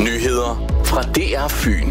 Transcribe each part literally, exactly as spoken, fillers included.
Nyheder fra D R Fyn.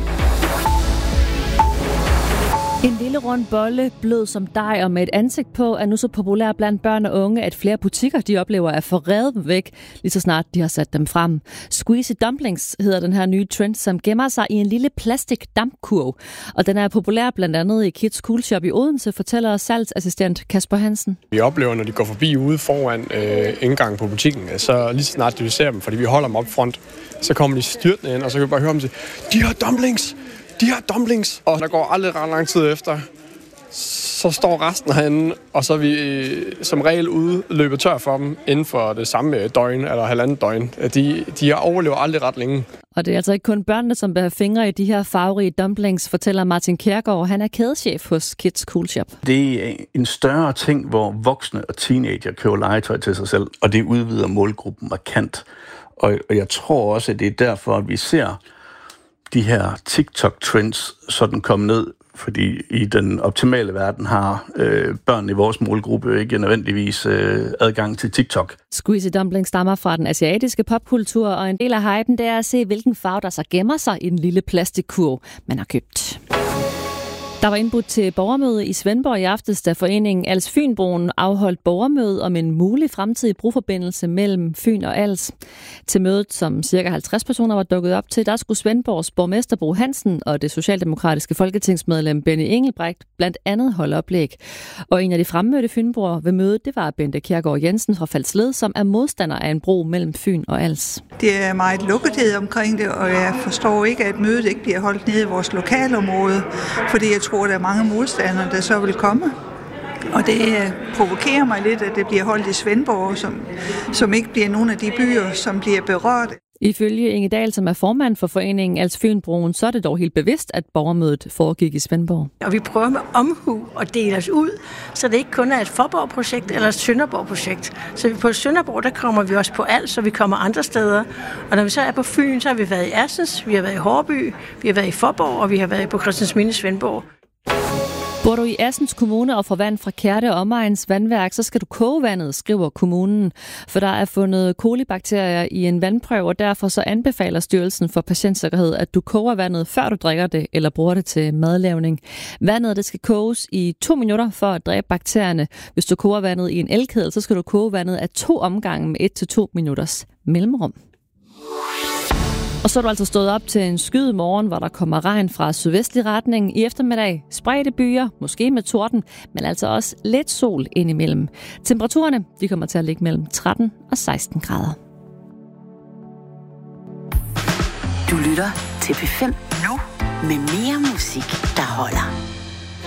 En lille rund bolle, blød som dej og med et ansigt på, er nu så populær blandt børn og unge, at flere butikker de oplever at få revet dem væk, lige så snart de har sat dem frem. Squeezy Dumplings hedder den her nye trend, som gemmer sig i en lille plastik dampkurv. Og den er populær blandt andet i Kids Cool Shop i Odense, fortæller salgsassistent Kasper Hansen. Vi oplever, når de går forbi ude foran øh, indgangen på butikken, så lige så snart de ser dem, fordi vi holder dem op front, så kommer de styrtende ind, og så kan vi bare høre dem sige, de har dumplings! De har dumplings, og der går aldrig ret lang tid efter, så står resten herinde, og så er vi øh, som regel ude løbet tør for dem inden for det samme døgn eller halvandet døgn. De, de overlever aldrig ret længe. Og det er altså ikke kun børnene, som bærer fingre i de her farverige dumplings, fortæller Martin Kjærgaard. Han er kædechef hos Kids Cool Shop. Det er en større ting, hvor voksne og teenager køber legetøj til sig selv, og det udvider målgruppen markant. Og, og jeg tror også, at det er derfor, at vi ser de her TikTok-trends sådan komme ned, fordi i den optimale verden har øh, børn i vores målgruppe ikke nødvendigvis øh, adgang til TikTok. Squeezy Dumplings stammer fra den asiatiske popkultur, og en del af hypen det er at se, hvilken farve der så gemmer sig i den lille plastikkurv, man har købt. Der var indbudt til borgermøde i Svendborg i aftes, da foreningen Als Fynbroen afholdt borgermøde om en mulig fremtidig broforbindelse mellem Fyn og Als. Til mødet, som ca. halvtreds personer var dukket op til, der skulle Svendborgs borgmester Bro Hansen og det socialdemokratiske folketingsmedlem Benny Engelbrecht blandt andet holde oplæg. Og en af de fremmødte fynboer ved mødet, det var Bente Kjærgaard Jensen fra Falsled, som er modstander af en bro mellem Fyn og Als. Det er meget lukkethed omkring det, og jeg forstår ikke, at mødet ikke bliver holdt nede i vores lokalområde, fordi jeg tror, der er mange modstandere, der så vil komme. Og det provokerer mig lidt, at det bliver holdt i Svendborg, som, som ikke bliver nogle af de byer, som bliver berørt. Ifølge Inge Dahl, som er formand for foreningen Als Fynbroen, så er det dog helt bevidst, at borgermødet foregik i Svendborg. Og vi prøver med omhu at dele os ud, så det ikke kun er et Faaborg-projekt eller et Sønderborg-projekt. Så på Sønderborg, der kommer vi også på Als, så vi kommer andre steder. Og når vi så er på Fyn, så har vi været i Assens, vi har været i Hårby, vi har været i Faaborg, og vi har været på Christiansminde Svendborg. Bor du i Assens Kommune og får vand fra Kærte og Omegns vandværk, så skal du koge vandet, skriver kommunen. For der er fundet kolibakterier i en vandprøve, og derfor så anbefaler Styrelsen for Patientsikkerhed, at du koger vandet, før du drikker det eller bruger det til madlavning. Vandet det skal koges i to minutter for at dræbe bakterierne. Hvis du koger vandet i en elkedel, så skal du koge vandet af to omgange med et til to minutters mellemrum. Og så er du altså stået op til en skyet morgen, hvor der kommer regn fra sydvestlig retning. I eftermiddag spredte byer, måske med torden, men altså også lidt sol indimellem. Temperaturerne de kommer til at ligge mellem tretten og seksten grader. Du lytter til P fem nu med mere musik, der holder.